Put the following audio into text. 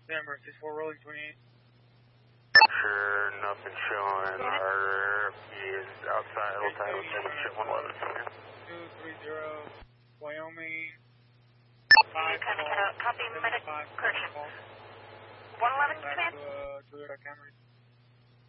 Denver, 64 rolling 28. Sure, nothing showing. Our is outside Old Title 711. 230, Wyoming. Copy, medic, correction. 111 command. Toyota Camry.